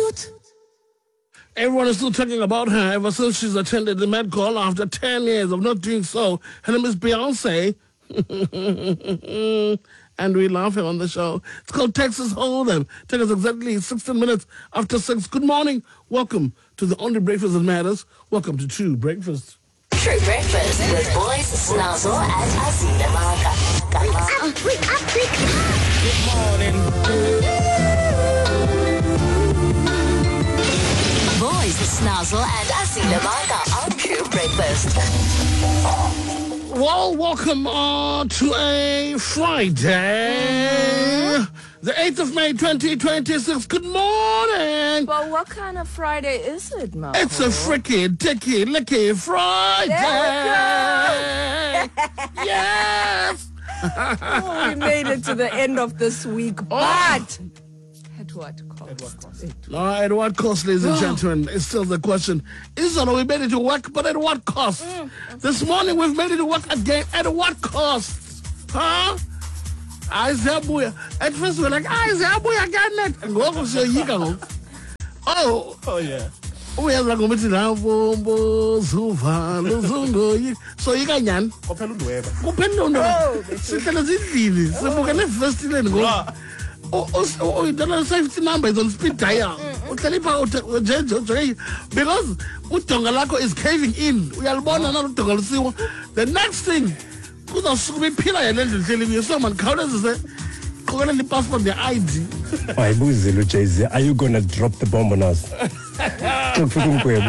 cute. Everyone is still talking about her ever since she's attended the Met Gala after 10 years of not doing so. Her name is Beyonce. And we laugh on the show. It's called Texas Hold'em. Take us exactly 16 minutes after 6. Good morning. Welcome to the only breakfast that matters. Welcome to True Breakfast. True Breakfast with Boys Snazzle and Azina Marga. Wake up. Good morning. Boys Snazzle and Azina Marga on True Breakfast. Well, welcome to a Friday, the 8th of May, 2026. Good morning. But what kind of Friday is it, Mo? It's a freaky, dicky, licky Friday. Yes. Oh, we made it to the end of this week, but at what cost? No, at what cost, ladies and gentlemen? It's still the question. Is it we made it to work, but at what cost? This morning we've made it to work again. At what cost? Huh? Isaiah, at first we're like, Isaiah, I got it. And go over to you go. Oh yeah. We have like a so you got yan. Open no. Sihlala zidlile. Sibuka le first lane go. Oh, the safety number is on speed dial. Because uDonga lakho is caving in. Uyalibona na uDonga lusiwo. The next thing kuzosuka iphila yalendlu hleli someone khawulezise qokela le passport the ID. Ayibuzile uJay-Z, are you gonna drop the bomb on us? Kufika umgwebo.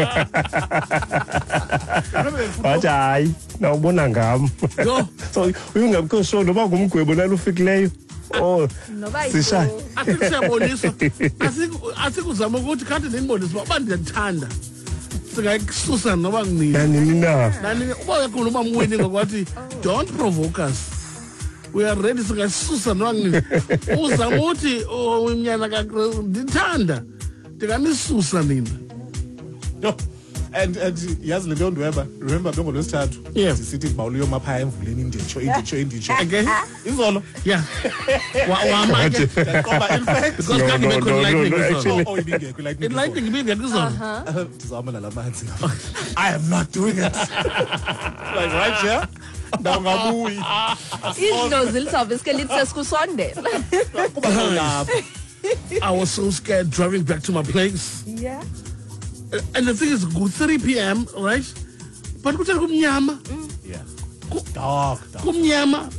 Bathi hayi, nawubona ngami. So uyungabikho sure noba ngumgwebo nalo ufikileyo. Oh, sisha. Asikuyaboniswa. Asikuzama ukuthi kanti ninibonisa uba ndiyithanda. Singayikususa noba nginini. Nani na. Nani uba yakhuluma umweni ngokwathi don't provoke us. We are ready singayisusa noba nginini. Uzama ukuthi umnyana ka ndithanda. Ndinganisusa nina. No. And yazi le nto ndweba remember bengolwesithathu sisithi ngibawula uyomaphaya emvuleni inditsho okay izolo yeah wama ke ngoba in fact because kanti bekho lightning izolo ibingekho lightning ibingekho izolo ndizama nalamanzi I am not doing it like right here ndawungabuyi izinto zilizawuveske lithi sesikusondela kuba lapha I was so scared driving back to my place. Yeah. And the thing is, good 3 p.m., right? But go tell kumnyama. Yeah. Dark. Kumnyama.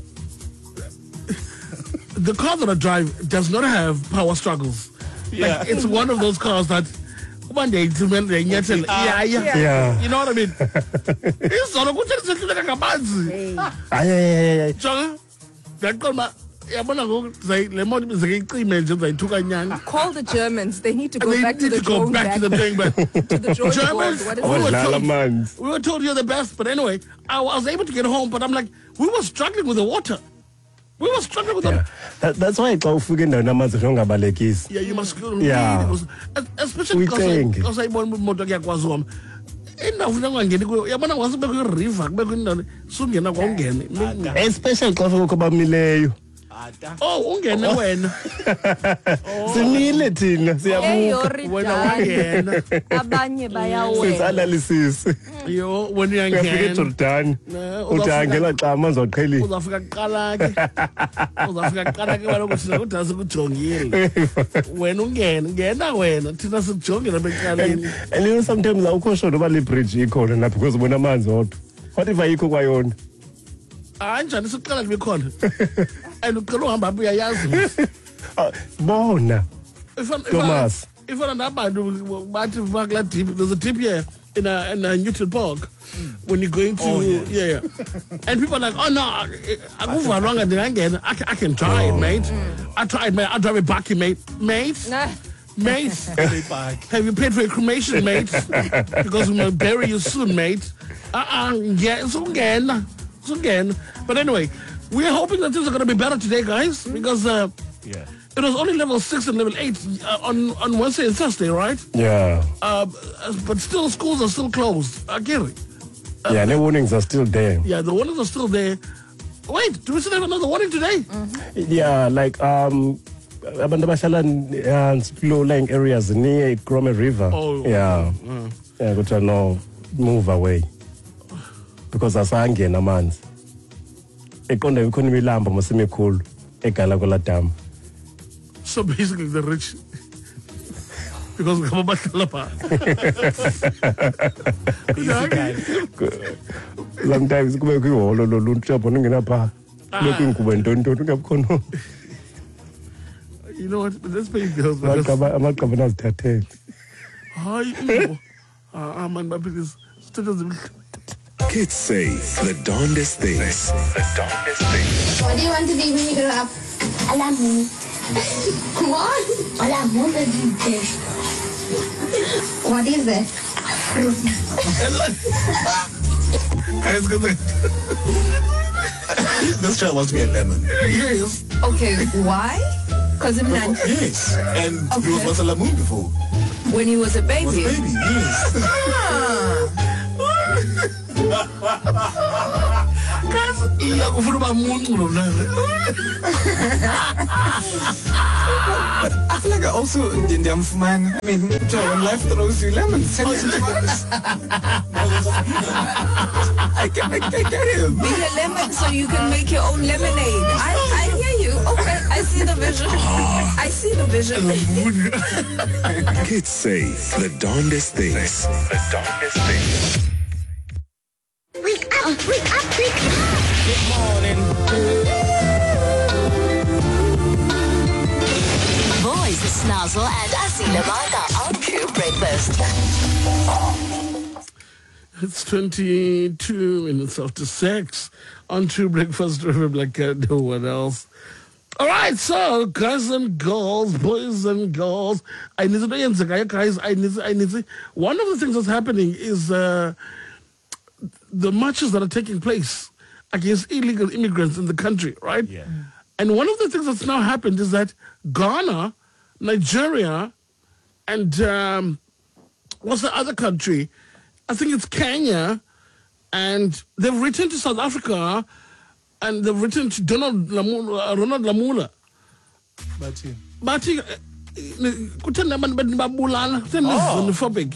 The car that I drive does not have power struggles. Yeah. Like, it's one of those cars that one day yeah. You know what I mean? It's not a good thing to Call the Germans. They need to go back to the drawing board. We were told you're the best, but anyway, I was able to get home, but I'm like, we were struggling with the water. We were struggling with them. That's why xa ufika endaweni amanzi ungabalekisi. Yeah, you must go. Yeah. Especially because I want motor yakwazi wami. Yabona wase bekho river kubekho indawo sungena kwawungene. Especially xa ufika bamileyo. Oh, ungene wena. Simile thina siyabuka. Wena ungena. Abanye bayawela. Sizalalisisi. Yo, when you ngena. Uyafika eJordan. Udangela xa amanzi aqhelile. Uzafika kuqala ke. Baloku sina kodwa sikujongile. Wena ngena wena thina sikujongela beqaleni. And you know sometimes awukho sure noba le bridge ikhona na because ubona amanzi odwa. What if ayikho kwayona? Anjani siqala libe khona. And uqala uhamba apha uyayazi. Bona. Thomas. If nabantu bathi bakla deep, there's a deep here in a Newton Park when you're going to yeah. And people are like, oh no, I can try it, mate. I tried, mate. I drive it back, mate. Mate. Have you paid for your cremation, mate? Because we will bury you soon, mate. Yeah, it's again. But anyway, we're hoping that things are going to be better today, guys, because it was only level 6 and level 8 on Wednesday and Thursday, right? Yeah. But still, schools are still closed. Gary. Yeah, the warnings are still there. Yeah, the warnings are still there. Wait, do we still have another warning today? Yeah, like abantu abahlala low-lying areas near Grome River. Oh. Yeah. Yeah, but no, move away. Because asangena amanzi. Eqonda ikhona imilamba masemikhulu egala kola dam. So basically the rich, because ngaba bahlala pha. Sometimes kube kwiholo loluntu yabona ungena pha. Lokhu inkuba ntonto ungabukhona. You know what? Let's pay girls. Amaqaba nazithathele. Hayi, man, but please. Kids say the darndest things. What do you want to be when you grow up? Alamu. What? Alamu, baby. What is it? This child wants to be a lemon. Yes. Okay, why? Because him not Yes. And he was once a lemon before. when he was a baby. Was a baby, yes. Ufuna uba muncu lo mntana. I feel like I also ndiyamfumana. I mean, when life throws you lemons, I get him. Be a lemon so you can make your own lemonade. I hear you. Okay, I see the vision. I see the vision. Kids say the darndest things. Wake up, wake up, wake up. Boys, Snazzle and Asila Maka on True Breakfast. It's 22 minutes after 6 on True Breakfast. Like no one else. All right, so guys and girls, boys and girls, I need to guys. I need to. One of the things that's happening is the marches that are taking place against illegal immigrants in the country, right? Yeah. And one of the things that's now happened is that Ghana, Nigeria, and what's the other country? I think it's Kenya, and they've written to South Africa, and they've written to Ronald Lamula. But xenophobic.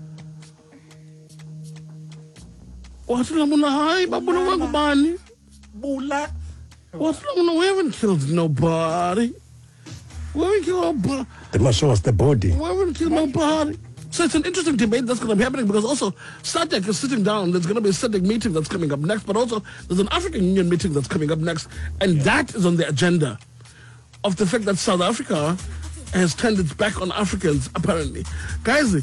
What Lamula? Hi, Babula Wangubani. Bula. What Lamula? We haven't killed nobody. We haven't killed nobody. They must show us the body. We haven't killed nobody. So it's an interesting debate that's going to be happening because also SADC is sitting down. There's going to be a SADC meeting that's coming up next, but also there's an African Union meeting that's coming up next, and that is on the agenda of the fact that South Africa has turned its back on Africans, apparently. Guys,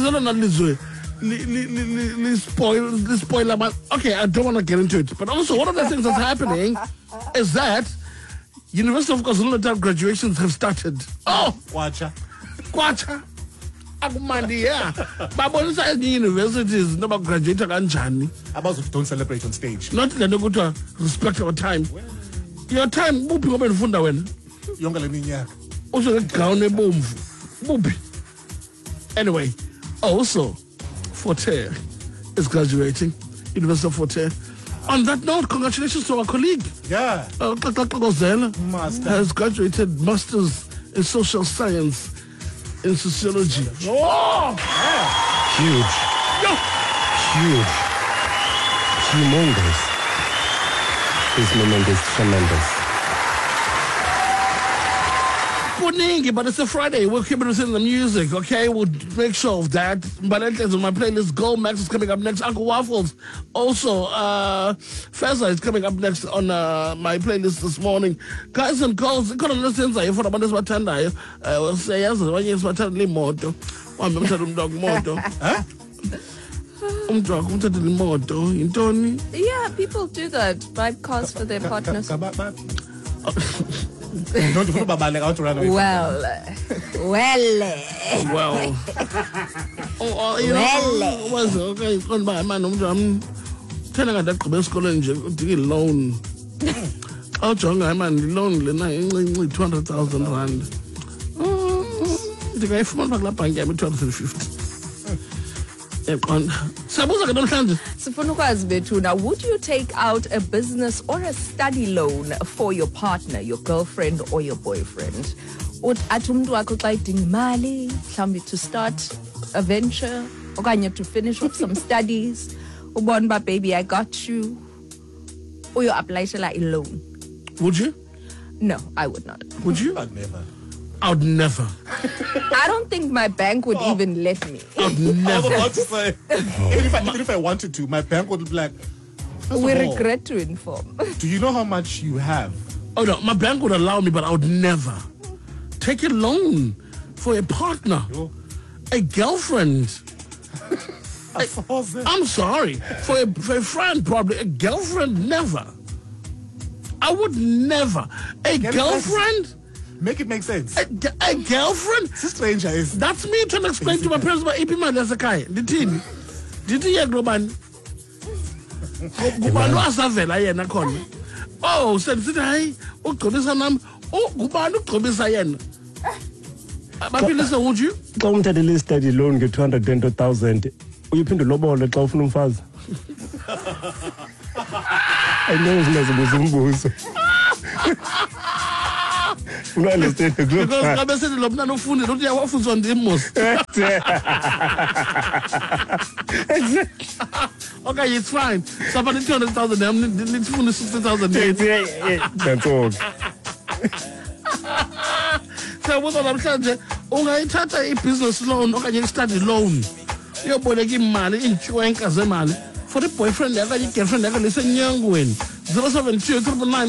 spoil about. Okay, I don't want to get into it, but also one of the things that's happening is that University of KwaZulu-Natal graduations have started. Oh, Kwacha. Akumandi, yeah. Babonisa universities never graduate kanjani. About don't celebrate on stage. Not that they go to respect our time. Your time, buphi ngoba nifunda wena. Yonke le minyaka. Also gown ebomvu. Buphi. Anyway, also Forte is graduating. University of Forte. On that note, congratulations to our colleague. Yeah. Master has graduated Masters in Social Science in Sociology. Oh! Yeah. Huge. Huge. Humongous. This moment is tremendous. Kuningi, but it's a Friday. We'll keep it within the music, okay? We'll make sure of that. Balente is on my playlist. Gold Max is coming up next. Uncle Waffles. Also, Feza is coming up next on my playlist this morning. Guys and girls, you couldn't listen to you for about this Watanda. I will say, yes, when you're Watanda Moto. I'm going to dog Moto. Huh? Yeah, people do that. Buy cars for their partners. Don't you about like out to run away? Well. You know, was okay. On by man, I'm telling that college loan. How strong I man loan 200,000 rand. The guy from Baglapa gave me 250. Would you take out a business or a study loan for your partner, your girlfriend or your boyfriend? athi umuntu wakho xa idinga imali mhlawumbi to start a venture okanye to finish off some studies ubona uba baby I got you uyo-aplayishela i-loan. Would you? No, I would not. Would you? I'd never. I would never. I don't think my bank would even let me. I would I was never. about to say, even if I wanted to, my bank would be like, We of all, regret to inform. do you know how much you have? Oh no, my bank would allow me, but I would never take a loan for a partner, Yo. a girlfriend. How's that? I'm sorry, for a friend, probably a girlfriend. Never. I would never. A Get it girlfriend. Make it make sense. A girlfriend. It's a stranger is. That's me trying to explain to my parents about AP man as a guy. Did you hear Globan? Gubanu asavela yena khona. Oh, sensithi hayi ugqobisa nami. Oh, gubanu ugqobisa yena. Baphilisa would you? Xa umthathele i-study loan nge-200,000 uyiphinde ulobole xa ufuna umfazi. Ayinozibuza umbuzo. Understand the group. Because ngabe sethi lo mntana ufundile ukuthi uyawafundiswa ndim mos. Okay, it's fine. Somebody 200,000 nami nifuna 60,000. That's all. Sabuza namhlanje ungayithatha i-business loan okanye i-study loan uyoboleka imali iintshwenka zemali for i-boyfriend yakho okanye i-girlfriend yakho lisenyangweni 072 999